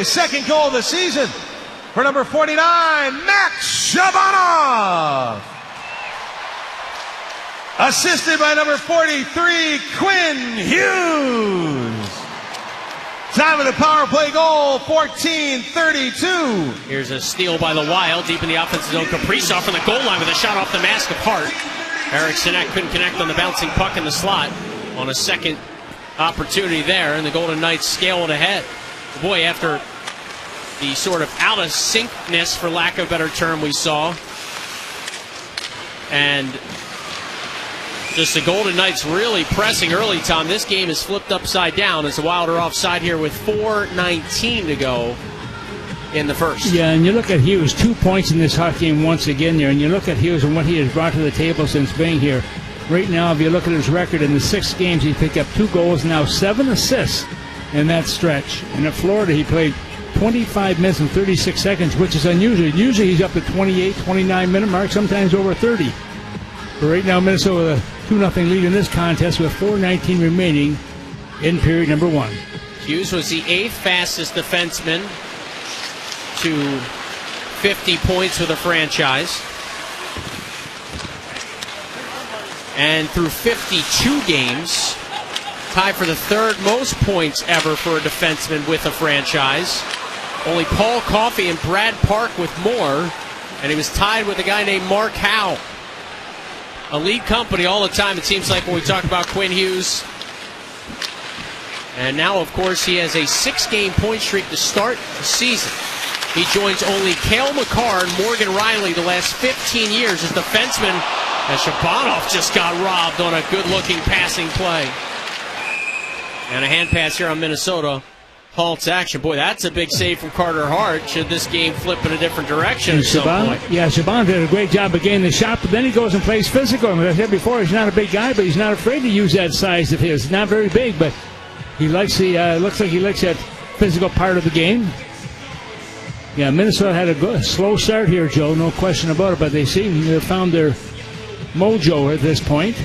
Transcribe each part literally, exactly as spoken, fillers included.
his second goal of the season for number forty-nine, Max Shabanov. Assisted by number forty-three, Quinn Hughes. Time of the power play goal, fourteen thirty-two. Here's a steal by the Wild, deep in the offensive zone. Kaprizov from the goal line with a shot off the mask of Hart. Eric Sinek couldn't connect on the bouncing puck in the slot on a second opportunity there, and the Golden Knights scale it ahead. Boy, after the sort of out of syncness, for lack of a better term, we saw, and just the Golden Knights really pressing early, Tom. This game is flipped upside down as the Wild are offside here with four nineteen to go in the first. Yeah, and you look at Hughes, two points in this hockey game once again there, and you look at Hughes and what he has brought to the table since being here. Right now, if you look at his record, in the six games, he picked up two goals, now seven assists in that stretch. And at Florida, he played twenty-five minutes and thirty-six seconds, which is unusual. Usually he's up to twenty-eight, twenty-nine minute mark, sometimes over thirty. But right now, Minnesota with a two nothing lead in this contest with four nineteen remaining in period number one. Hughes was the eighth fastest defenseman to fifty points for the franchise. And through fifty-two games, tied for the third most points ever for a defenseman with a franchise. Only Paul Coffey and Brad Park with more, and he was tied with a guy named Mark Howe. Elite company all the time, it seems like, when we talk about Quinn Hughes. And now, of course, he has a six-game point streak to start the season. He joins only Cale Makar and Morgan Riley the last fifteen years as defenseman, as Shabanov just got robbed on a good-looking passing play. And a hand pass here on Minnesota halts action. Boy, that's a big save from Carter Hart. Should this game flip in a different direction at some point? Yeah, Shabanov did a great job of getting the shot, but then he goes and plays physical. And as I said before, he's not a big guy, but he's not afraid to use that size of his. He's not very big, but he likes the, uh, looks like he likes that physical part of the game. Yeah, Minnesota had a good, slow start here, Joe, no question about it, but they seem to have found their mojo at this point.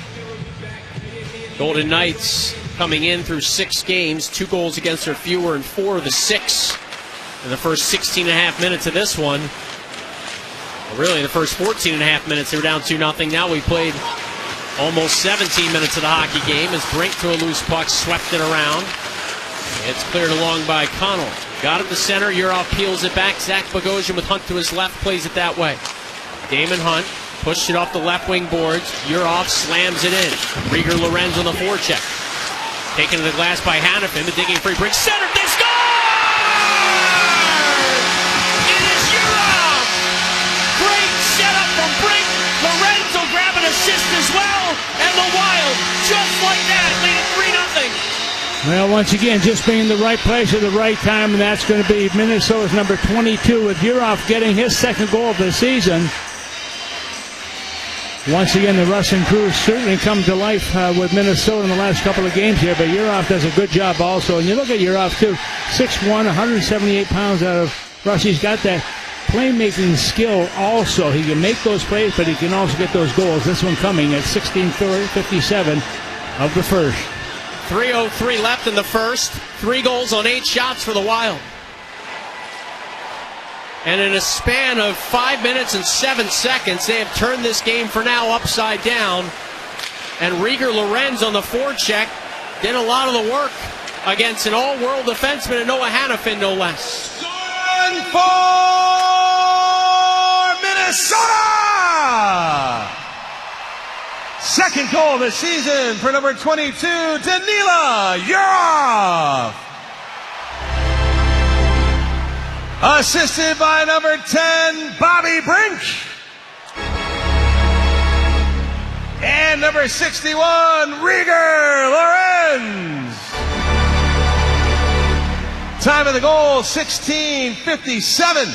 Golden Knights coming in through six games, two goals against or fewer in four of the six in the first sixteen and a half minutes of this one. Well, really, the first fourteen and a half minutes, they were down two nothing. Now we played almost seventeen minutes of the hockey game as Brink to a loose puck, swept it around. It's cleared along by Connell. Got it to center, Urov peels it back. Zach Bogosian with Hunt to his left, plays it that way. Damon Hunt pushed it off the left wing boards. Urov slams it in. Rieger Lorenz on the forecheck. Taken to the glass by Hanifin, the digging free Brink. Center, they score! It is Urov! Great setup from Brink. Lorenz will grab an assist as well. And the Wild, just like that, lead it three nothing. Well, once again, just being in the right place at the right time, and that's going to be Minnesota's number twenty-two, with Urov getting his second goal of the season. Once again, the Russian crew certainly come to life uh, with Minnesota in the last couple of games here, but Urov does a good job also. And you look at Urov, too, six one, one hundred seventy-eight pounds out of Russia. He's got that playmaking skill also. He can make those plays, but he can also get those goals. This one coming at sixteen fifty-seven of the first. three oh three left in the first. Three goals on eight shots for the Wild. And in a span of five minutes and seven seconds, they have turned this game for now upside down. And Rieger Lorenz on the forecheck did a lot of the work against an all-world defenseman and Noah Hanifin, no less. Going for Minnesota! Second goal of the season for number twenty-two, Danila Urov. Assisted by number ten, Bobby Brink. And number sixty-one, Rieger Lorenz. Time of the goal, sixteen fifty-seven.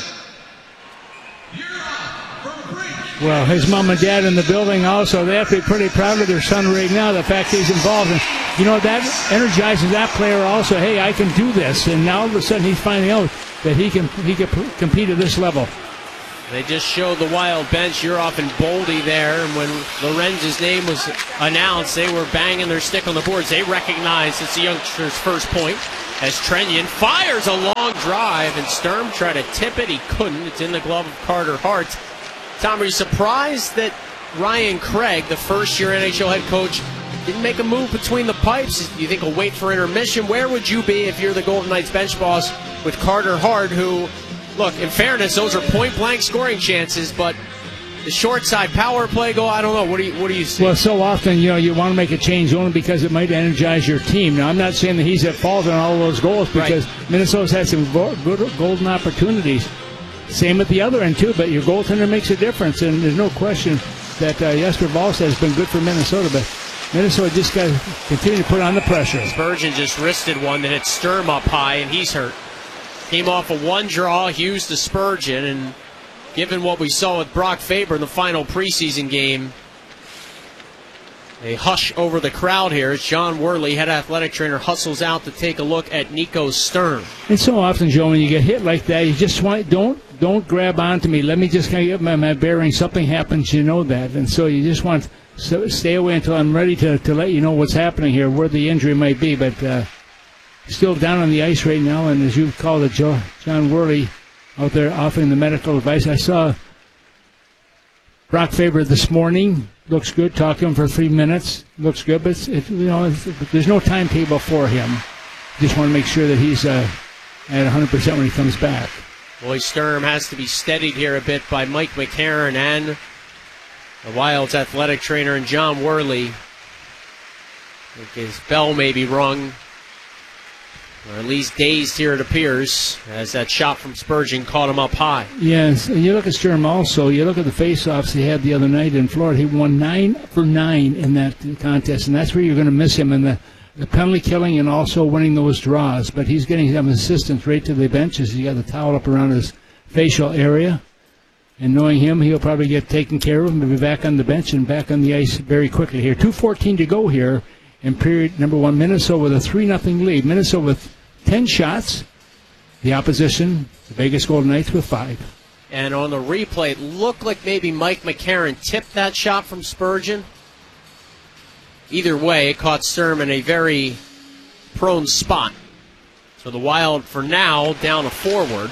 Well, his mom and dad in the building also, they have to be pretty proud of their son right now, the fact he's involved. And, you know, that energizes that player also. Hey, I can do this. And now all of a sudden he's finding out that he can he can compete at this level. They just showed the Wild bench. You're off in Boldy there, and when Lorenz's name was announced, they were banging their stick on the boards. They recognized it's the youngster's first point as Trenyon fires a long drive, and Sturm tried to tip it. He couldn't. It's in the glove of Carter Hart. Tom, are you surprised that Ryan Craig, the first-year N H L head coach, didn't make a move between the pipes? Do you think he'll wait for intermission? Where would you be if you're the Golden Knights bench boss with Carter Hart, who... Look, in fairness, those are point-blank scoring chances, but the short side power play goal, I don't know. What do you what do you see? Well, so often, you know, you want to make a change only because it might energize your team. Now, I'm not saying that he's at fault on all those goals because right. Minnesota's had some good golden opportunities. Same at the other end, too, but your goaltender makes a difference, and there's no question that uh, Jesper Wallstedt has been good for Minnesota, but Minnesota just got to continue to put on the pressure. Spurgeon just wristed one that hit Sturm up high, and he's hurt. Came off a one draw, Hughes to Spurgeon, and given what we saw with Brock Faber in the final preseason game, a hush over the crowd here as John Worley, head athletic trainer, hustles out to take a look at Nico Sturm. And so often, Joe, when you get hit like that, you just want don't don't grab onto me. Let me just kind of get my, my bearings. Something happens, you know that, and so you just want to stay away until I'm ready to to let you know what's happening here, where the injury might be, but. Uh, Still down on the ice right now, and as you called it, Joe, John Worley out there offering the medical advice. I saw Brock Faber this morning. Looks good. Talked to him for three minutes. Looks good, but it's, it, you know, it's, there's no timetable for him. Just want to make sure that he's uh, at one hundred percent when he comes back. Boy, Sturm has to be steadied here a bit by Mike McCarron and the Wild's athletic trainer and John Worley. I think his bell may be rung. Or at least dazed here, it appears, as that shot from Spurgeon caught him up high. Yes, and you look at Sturm also. You look at the face-offs he had the other night in Florida. He won nine for nine in that contest, and that's where you're going to miss him in the, the penalty killing and also winning those draws. But he's getting some assistance right to the benches. He got the towel up around his facial area. And knowing him, he'll probably get taken care of and be back on the bench and back on the ice very quickly here. two fourteen to go here. In period number one, Minnesota with a three nothing lead. Minnesota with ten shots. The opposition, the Vegas Golden Knights, with five. And on the replay, it looked like maybe Mike McCarron tipped that shot from Spurgeon. Either way, it caught Sturm in a very prone spot. So the Wild, for now, down a forward.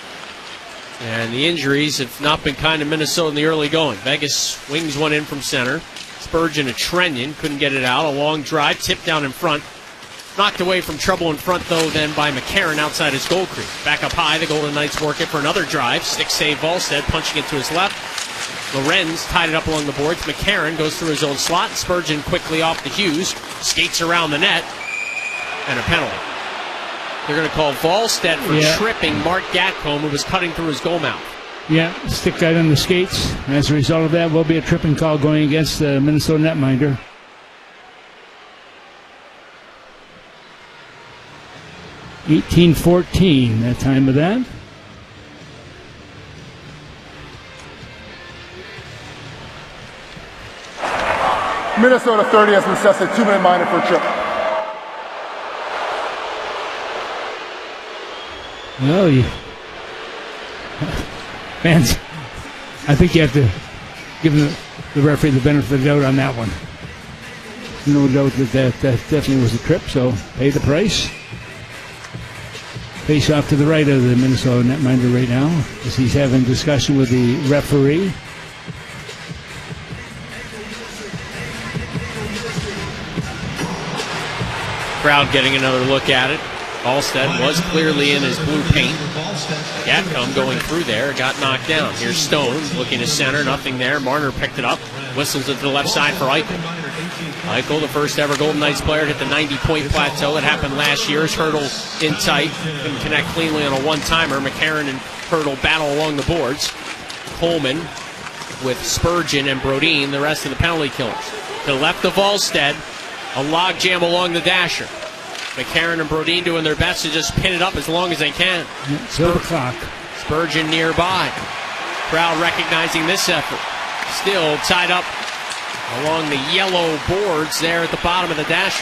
And the injuries have not been kind to Minnesota in the early going. Vegas swings one in from center. Spurgeon to Trenyon, couldn't get it out. A long drive, tipped down in front. Knocked away from trouble in front, though, then by McCarron outside his goal crease. Back up high, the Golden Knights work it for another drive. Stick save Wallstedt, punching it to his left. Lorenz tied it up along the boards. McCarron goes through his own slot. Spurgeon quickly off the Hughes, skates around the net, and a penalty. They're going to call Wallstedt for yeah. tripping Mark Gatcomb, who was cutting through his goal mouth. Yeah, stick right on the skates. As a result of that, will be a tripping call going against the Minnesota netminder. eighteen fourteen, that time of that. Minnesota thirty has requested two-minute minor for a trip. Well, you... Fans, I think you have to give the, the referee the benefit of the doubt on that one. No doubt that, that that definitely was a trip, so pay the price. Face off to the right of the Minnesota netminder right now as he's having discussion with the referee. Crowd getting another look at it. Wallstedt was clearly in his blue paint. Gatcomb going through there, got knocked down. Here's Stone looking to center, nothing there. Marner picked it up, whistles it to the left side for Eichel. Eichel, the first ever Golden Knights player, hit the ninety-point plateau that happened last year. As Hurdle in tight, couldn't connect cleanly on a one-timer. McCarron and Hurdle battle along the boards. Coleman with Spurgeon and Brodin, the rest of the penalty killers. To the left of Wallstedt, a logjam along the dasher. McCarron and Brodin doing their best to just pin it up as long as they can. Still the clock. Spurgeon nearby. Crowd recognizing this effort. Still tied up along the yellow boards there at the bottom of the dasher.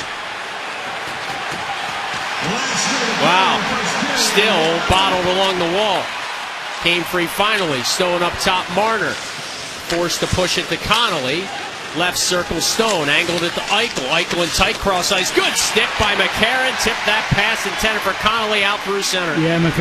Wow. Still bottled along the wall. came free finally. Stone up top, Marner. Forced to push it to Connolly. Left circle, Stone. Angled it to Eichel. Eichel in tight cross ice. Good stick by McCarron. Tipped that pass intended for Connolly out through center. Yeah, McCarron.